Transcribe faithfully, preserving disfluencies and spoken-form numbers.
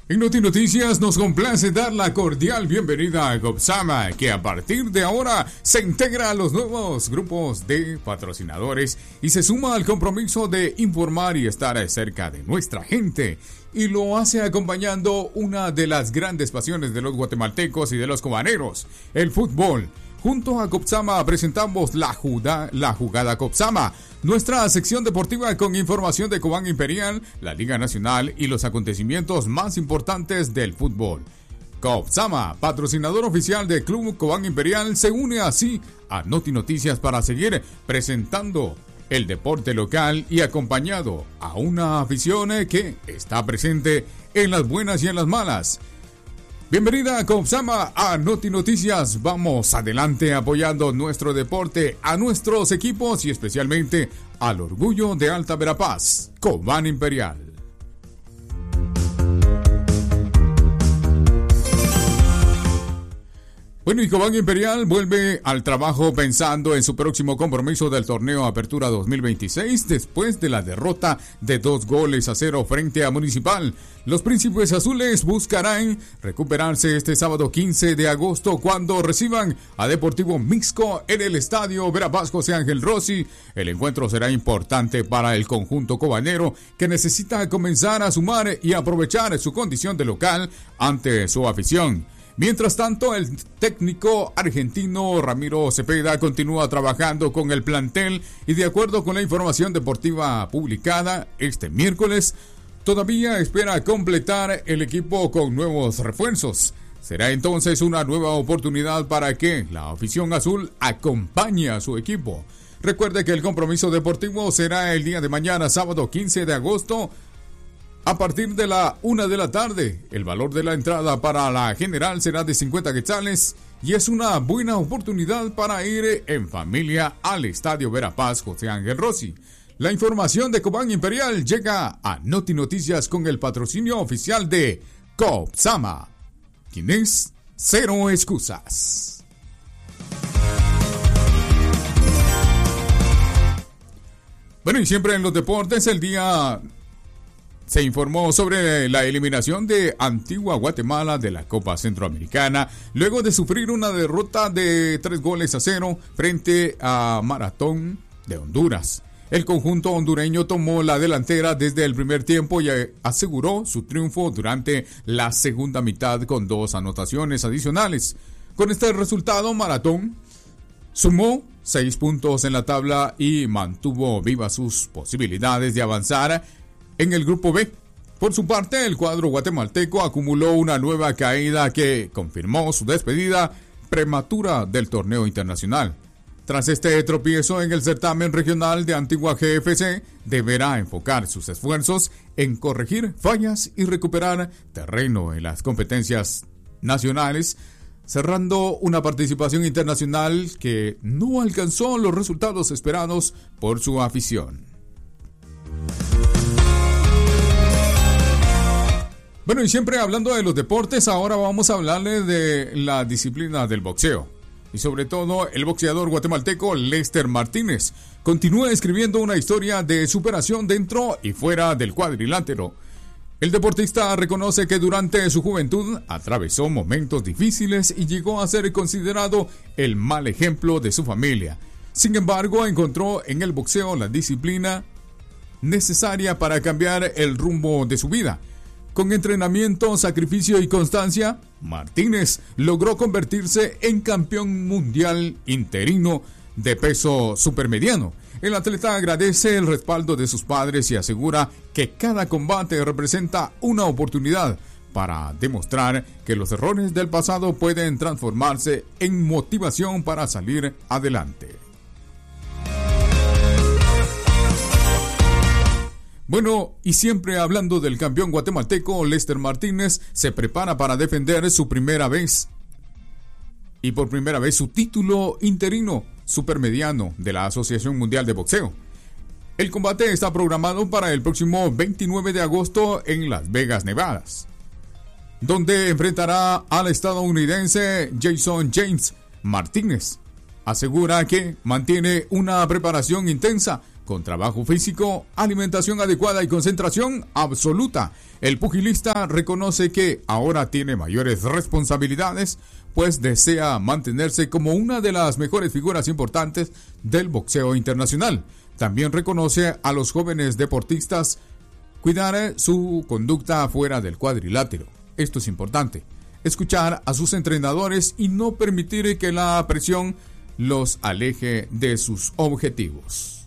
En Noti Noticias nos complace dar la cordial bienvenida a Copsama, que a partir de ahora se integra a los nuevos grupos de patrocinadores y se suma al compromiso de informar y estar cerca de nuestra gente. Y lo hace acompañando una de las grandes pasiones de los guatemaltecos y de los cobaneros, el fútbol. Junto a Copsama presentamos la, juda, la jugada Copsama, nuestra sección deportiva con información de Cobán Imperial, la Liga Nacional y los acontecimientos más importantes del fútbol. Copsama, patrocinador oficial del Club Cobán Imperial, se une así a Noti Noticias para seguir presentando el deporte local y acompañado a una afición que está presente en las buenas y en las malas. Bienvenida a Copsama a Noti Noticias. Vamos adelante apoyando nuestro deporte, a nuestros equipos y especialmente al orgullo de Alta Verapaz, Cobán Imperial. Bueno, y Cobán Imperial vuelve al trabajo pensando en su próximo compromiso del torneo Apertura dos mil veintiséis después de la derrota de dos goles a cero frente a Municipal. Los Príncipes Azules buscarán recuperarse este sábado quince de agosto cuando reciban a Deportivo Mixco en el estadio Verapaz José Ángel Rossi. El encuentro será importante para el conjunto cobanero que necesita comenzar a sumar y aprovechar su condición de local ante su afición. Mientras tanto, el técnico argentino Ramiro Cepeda continúa trabajando con el plantel y de acuerdo con la información deportiva publicada este miércoles, todavía espera completar el equipo con nuevos refuerzos. Será entonces una nueva oportunidad para que la afición azul acompañe a su equipo. Recuerde que el compromiso deportivo será el día de mañana, sábado quince de agosto, a partir de la una de la tarde. El valor de la entrada para la general será de cincuenta quetzales y es una buena oportunidad para ir en familia al estadio Verapaz José Ángel Rossi. La información de Cobán Imperial llega a Noti Noticias con el patrocinio oficial de Copsama, quien es Cero Excusas. Bueno, y siempre en los deportes, el día se informó sobre la eliminación de Antigua Guatemala de la Copa Centroamericana luego de sufrir una derrota de tres goles a cero frente a Maratón de Honduras. El conjunto hondureño tomó la delantera desde el primer tiempo y aseguró su triunfo durante la segunda mitad con dos anotaciones adicionales. Con este resultado, Maratón sumó seis puntos en la tabla y mantuvo vivas sus posibilidades de avanzar en el grupo B. Por su parte, el cuadro guatemalteco acumuló una nueva caída que confirmó su despedida prematura del torneo internacional. Tras este tropiezo en el certamen regional de Antigua G F C, deberá enfocar sus esfuerzos en corregir fallas y recuperar terreno en las competencias nacionales, cerrando una participación internacional que no alcanzó los resultados esperados por su afición. Bueno, y siempre hablando de los deportes, ahora vamos a hablarle de la disciplina del boxeo. Y sobre todo, el boxeador guatemalteco Lester Martínez continúa escribiendo una historia de superación dentro y fuera del cuadrilátero. El deportista reconoce que durante su juventud atravesó momentos difíciles y llegó a ser considerado el mal ejemplo de su familia. Sin embargo, encontró en el boxeo la disciplina necesaria para cambiar el rumbo de su vida. Con entrenamiento, sacrificio y constancia, Martínez logró convertirse en campeón mundial interino de peso supermediano. El atleta agradece el respaldo de sus padres y asegura que cada combate representa una oportunidad para demostrar que los errores del pasado pueden transformarse en motivación para salir adelante. Bueno, y siempre hablando del campeón guatemalteco, Lester Martínez se prepara para defender su primera vez y por primera vez su título interino supermediano de la Asociación Mundial de Boxeo. El combate está programado para el próximo veintinueve de agosto en Las Vegas, Nevada, donde enfrentará al estadounidense Jason James. Martínez asegura que mantiene una preparación intensa con trabajo físico, alimentación adecuada y concentración absoluta. El pugilista reconoce que ahora tiene mayores responsabilidades, pues desea mantenerse como una de las mejores figuras importantes del boxeo internacional. También reconoce a los jóvenes deportistas cuidar su conducta fuera del cuadrilátero. Esto es importante. Escuchar a sus entrenadores y no permitir que la presión los aleje de sus objetivos.